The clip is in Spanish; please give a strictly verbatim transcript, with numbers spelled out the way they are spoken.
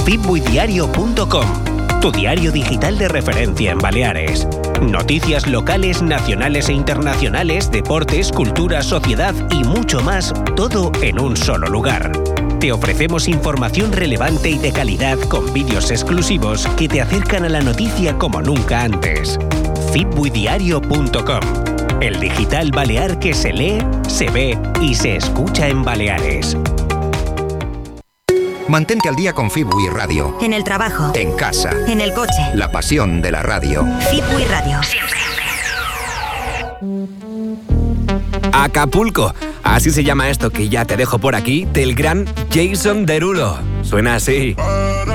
fitbuidiario punto com, tu diario digital de referencia en Baleares. Noticias locales, nacionales e internacionales, deportes, cultura, sociedad y mucho más, todo en un solo lugar. Te ofrecemos información relevante y de calidad con vídeos exclusivos que te acercan a la noticia como nunca antes. fitbuidiario punto com, el digital balear que se lee, se ve y se escucha en Baleares. Mantente al día con Fitbui Radio. En el trabajo. En casa. En el coche. La pasión de la radio. Fitbui Radio. Siempre. Acapulco. Así se llama esto que ya te dejo por aquí del gran Jason Derulo. Suena así.